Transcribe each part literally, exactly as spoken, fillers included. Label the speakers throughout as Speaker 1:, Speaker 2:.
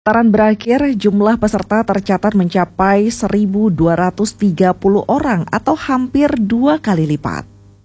Speaker 1: Pendaftaran berakhir, jumlah peserta tercatat mencapai seribu dua ratus tiga puluh orang atau hampir dua kali lipat.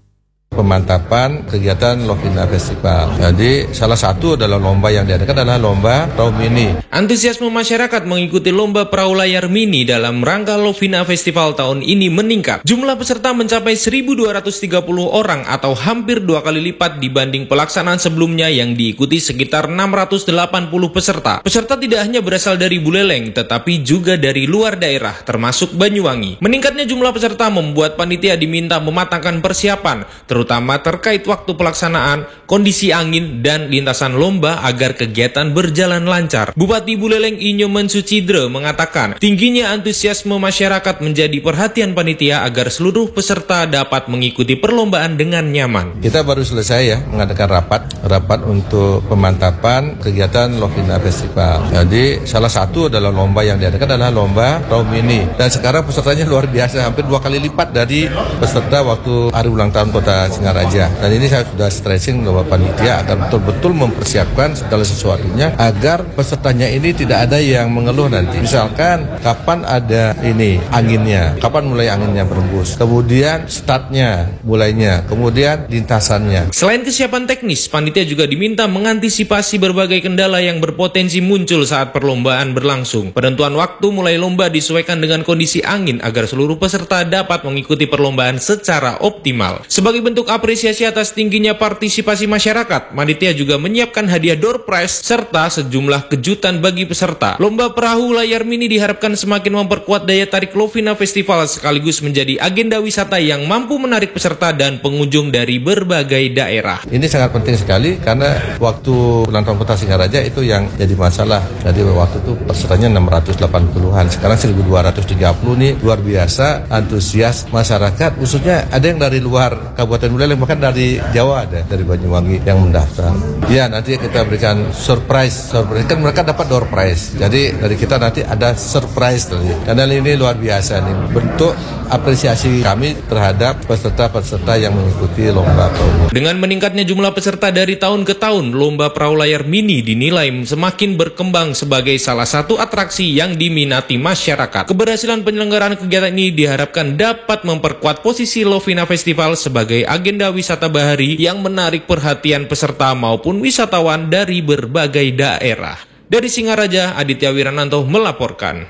Speaker 2: Pemantapan kegiatan Lovina Festival. Jadi salah satu adalah lomba yang diadakan adalah lomba perahu mini.
Speaker 3: Antusiasme masyarakat mengikuti lomba perahu layar mini dalam rangka Lovina Festival tahun ini meningkat. Jumlah peserta mencapai seribu dua ratus tiga puluh orang atau hampir dua kali lipat dibanding pelaksanaan sebelumnya yang diikuti sekitar enam ratus delapan puluh peserta. Peserta tidak hanya berasal dari Buleleng tetapi juga dari luar daerah termasuk Banyuwangi. Meningkatnya jumlah peserta membuat panitia diminta mematangkan persiapan terutama terkait waktu pelaksanaan, kondisi angin, dan lintasan lomba agar kegiatan berjalan lancar. Bupati Buleleng Inyoman Sucidre mengatakan, tingginya antusiasme masyarakat menjadi perhatian panitia agar seluruh peserta dapat mengikuti perlombaan dengan nyaman.
Speaker 2: Kita baru selesai ya mengadakan rapat, rapat untuk pemantapan kegiatan Lovina Festival. Jadi salah satu adalah lomba yang diadakan adalah lomba perahu mini. Dan sekarang pesertanya luar biasa, hampir dua kali lipat dari peserta waktu hari ulang tahun Kota Singaraja. Dan ini saya sudah stressing bahwa panitia akan betul-betul mempersiapkan segala sesuatunya agar pesertanya ini tidak ada yang mengeluh nanti. Misalkan kapan ada ini anginnya, kapan mulai anginnya berembus, kemudian startnya, mulainya, kemudian lintasannya.
Speaker 3: Selain kesiapan teknis, panitia juga diminta mengantisipasi berbagai kendala yang berpotensi muncul saat perlombaan berlangsung. Penentuan waktu mulai lomba disesuaikan dengan kondisi angin agar seluruh peserta dapat mengikuti perlombaan secara optimal. Sebagai bentuk Untuk apresiasi atas tingginya partisipasi masyarakat, panitia juga menyiapkan hadiah door prize serta sejumlah kejutan bagi peserta. Lomba perahu layar mini diharapkan semakin memperkuat daya tarik Lovina Festival sekaligus menjadi agenda wisata yang mampu menarik peserta dan pengunjung dari berbagai daerah.
Speaker 2: Ini sangat penting sekali karena waktu ulang tahun Kota Singaraja itu yang jadi masalah. Jadi waktu itu pesertanya enam ratus delapan puluhan, sekarang seribu dua ratus tiga puluh nih, luar biasa antusias masyarakat, khususnya ada yang dari luar Kabupaten Buleleng, bahkan dari Jawa ada, dari Banyuwangi yang mendaftar. Ya, nanti kita berikan surprise, surprise kan mereka dapat door prize. Jadi dari kita nanti ada surprise tadi. Dan ini luar biasa nih, bentuk apresiasi kami terhadap peserta-peserta yang mengikuti lomba perahu.
Speaker 3: Dengan meningkatnya jumlah peserta dari tahun ke tahun, lomba perahu layar mini dinilai semakin berkembang sebagai salah satu atraksi yang diminati masyarakat. Keberhasilan penyelenggaraan kegiatan ini diharapkan dapat memperkuat posisi Lovina Festival sebagai agenda wisata bahari yang menarik perhatian peserta maupun wisatawan dari berbagai daerah. Dari Singaraja, Aditya Wirananto melaporkan.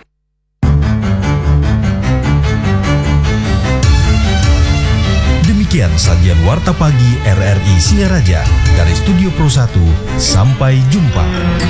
Speaker 4: Demikian sajian Warta Pagi R R I Singaraja. Dari Studio Pro satu, sampai jumpa.